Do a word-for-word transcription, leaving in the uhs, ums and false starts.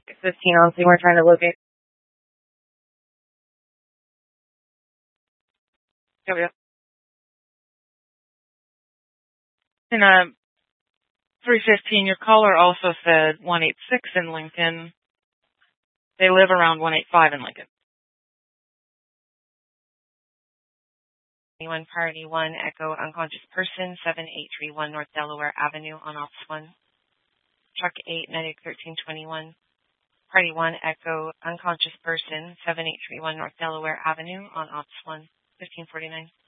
fifteen on scene. We're trying to locate. Yep, yep. And uh, three fifteen, your caller also said one eight six in Lincoln. They live around one eight five in Lincoln. one Party one Echo unconscious person, seven eight three one North Delaware Avenue on Ops one. Truck eight, medic thirteen twenty-one. Party one Echo unconscious person, seven eight three one North Delaware Avenue on Ops one, fifteen forty-nine.